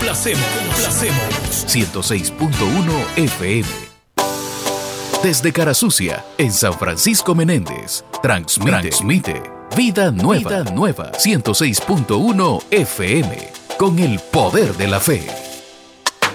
106.1 FM. Desde Carasucia, en San Francisco Menéndez, transmite Vida Nueva, 106.1 FM, con el poder de la fe.